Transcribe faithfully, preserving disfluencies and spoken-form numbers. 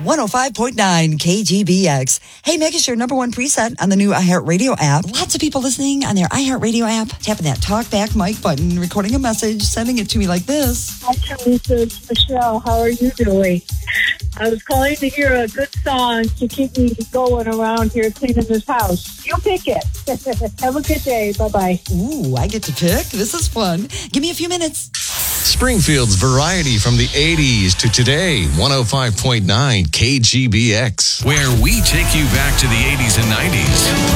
one oh five point nine K G B X. Hey, make us your number one preset on the new iHeartRadio app. Lots of people listening on their iHeartRadio app, tapping that talk back mic button, recording a message, sending it to me like this. Hi, Teresa. It's Michelle. How are you doing? I was calling to hear a good song to keep me going around here cleaning this house. You pick it. Have a good day. Bye-bye. Ooh, I get to pick? This is fun. Give me a few minutes. Springfield's variety from the eighties to today. one oh five point nine K G B X. Where we take you back to the eighties and nineties.